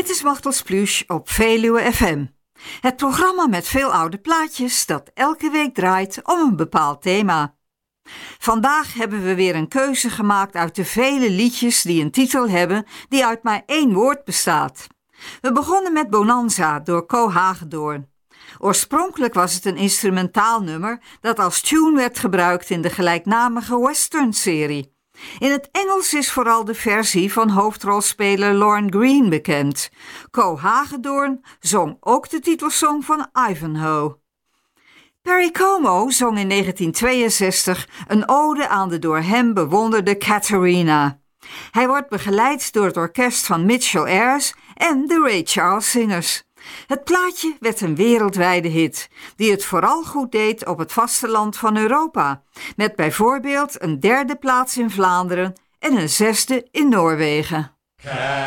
Dit is Machtels Pluche op Veluwe FM. Het programma met veel oude plaatjes dat elke week draait om een bepaald thema. Vandaag hebben we weer een keuze gemaakt uit de vele liedjes die een titel hebben die uit maar één woord bestaat. We begonnen met Bonanza door Co Hagedorn. Oorspronkelijk was het een instrumentaal nummer dat als tune werd gebruikt in de gelijknamige western-serie. In het Engels is vooral de versie van hoofdrolspeler Lorne Greene bekend. Co Hagedorn zong ook de titelsong van Ivanhoe. Perry Como zong in 1962 een ode aan de door hem bewonderde Catharina. Hij wordt begeleid door het orkest van Mitchell Ayres en de Ray Charles Singers. Het plaatje werd een wereldwijde hit, die het vooral goed deed op het vasteland van Europa, met bijvoorbeeld een 3e plaats in Vlaanderen en een 6e in Noorwegen.